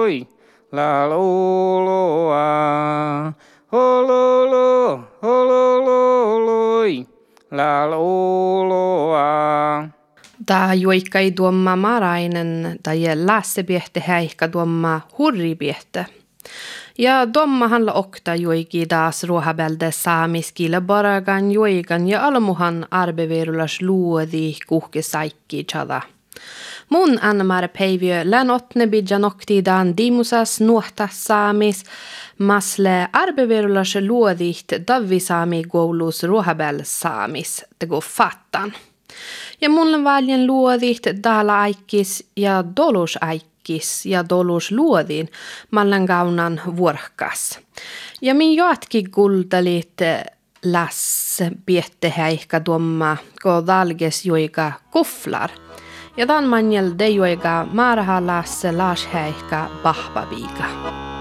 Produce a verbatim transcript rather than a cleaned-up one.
loi, la lo lo a, ho lo lo, ho lo lo loi, la lo lo a. Da joikkai tuomma marainen tai lässebiehte häihkä tuomma hurribiehte. Ja tuommahan la okta joiki taas ruohabälde saamiskille baragan joikan ja almuhan arbeverulas luodi kuhke saikki chada. Mun anmar päivö län otne bidja noktidan dimusas nuhtas saamis, masle arbeverulas luodiht davvisaami koulus ruohabäl saamis, tego fattan. Ja mun valjen luodit dala aikis ja dolus aikis ja dolus luodin mallan kaunan vuorkas. Ja min jatki kultalit läs piettehäihkä tuomma ko dalges joika kufflar. Ja dan manjel de joika marha läs lashäihkä bahbabiga.